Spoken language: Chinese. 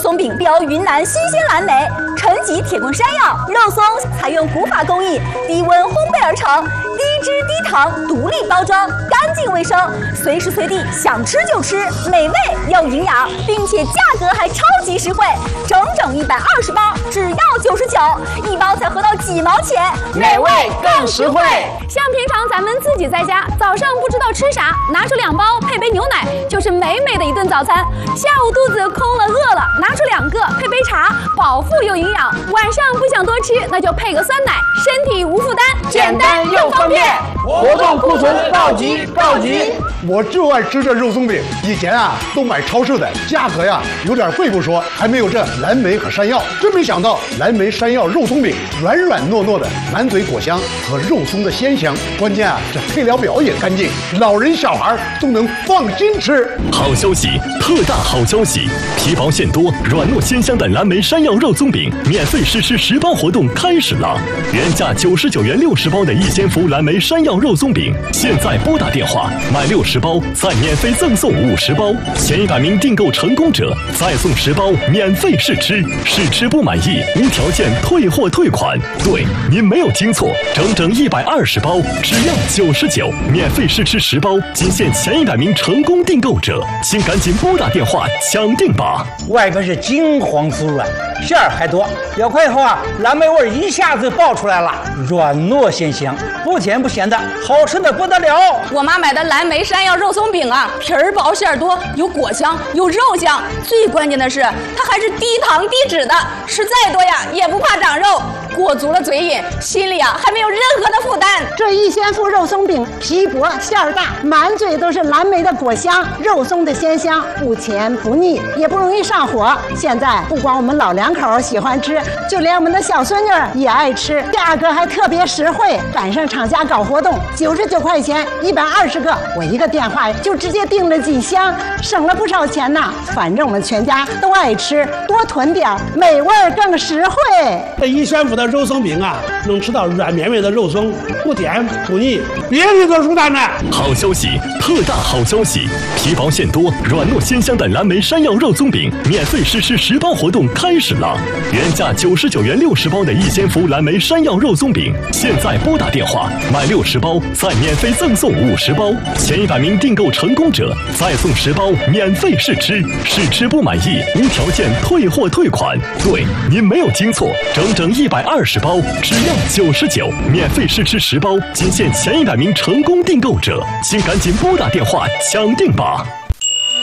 松饼标云南新鲜蓝莓，纯级铁棍山药，肉松采用古法工艺，低温烘焙而成，低脂低糖，独立包装，干净卫生，随时随地想吃就吃，美味又营养，并且价格还超级实惠，整整120包，只要99，一包才合到几毛钱， 美味更实惠。 像平常咱们自己在家，早上不知道吃啥，拿出2包配杯牛奶，就是美美的一顿早餐。下午肚子空了饿了，拿出2个配杯茶，饱腹又营养。晚上不想多吃，那就配个酸奶，身体无负担， 简单又方便。活动库存告急告急！ 我就爱吃这肉松饼，以前都买超市的，价格有点贵不说，还没有这蓝莓和山药。真没想到蓝莓山药肉松饼软软糯糯的，满嘴果香和肉松的鲜香，关键这配料表也干净，老人小孩都能放心吃。 好消息，特大好消息！皮薄馅多、软糯鲜香的蓝莓山药肉松饼免费试吃10包活动开始了，原价99元60包的一仙福蓝莓山药肉松饼，现在拨打电话买60包，再免费赠送50包，前100名订购成功者再送10包免费试吃，试吃不满意无条件退货退款。对，您没有听错，整整120包，只要99，免费试吃10包，仅限前100名成功订购者，请赶紧拨打电话抢定吧！ 外边是金黄酥软，馅儿还多，咬开以后蓝莓味一下子爆出来了，软糯鲜香，不甜不咸的，好吃的不得了。 我妈买的蓝莓山药肉松饼皮儿薄馅儿多，有果香有肉香，最关键的是它还是低糖低脂的，吃再多也不怕长肉，裹足了嘴瘾，心里还没有任何的负担。 这一仙福肉松饼皮薄馅儿大，满嘴都是蓝莓的果香，肉松的鲜香，不甜不腻，也不容易上火。现在不光我们老两口喜欢吃，就连我们的小孙女也爱吃，价格还特别实惠，赶上厂家搞活动，99块钱120个，我一个电话就直接订了几箱，省了不少钱呢。反正我们全家都爱吃，多囤点，美味更实惠。 这一仙福的肉松饼能吃到软绵绵的肉松，不甜不腻，别提多舒坦了。 好消息，特大好消息！皮薄馅多、软糯鲜香的蓝莓山药肉松饼免费试吃10包活动开始了，原价99元60包的一仙福蓝莓山药肉松饼，现在拨打电话买60包，再免费赠送50包，前100名订购成功者再送10包免费试吃，试吃不满意无条件退货退款。对，您没有听错，整整120包，只要99，免费试吃10包，仅限前100名成功订购者，请赶紧拨打电话抢定吧！